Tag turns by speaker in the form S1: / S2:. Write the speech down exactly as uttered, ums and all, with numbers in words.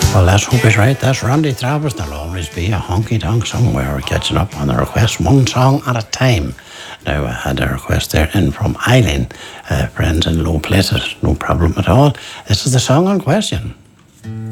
S1: Well, let's hope he's right. That's Randy Travis. There'll always be a honky-tonk somewhere. We're catching up on the request, one song at a time. Now, I had a request there in from Eileen. Uh, friends in low places, no problem at all. This is the song in question.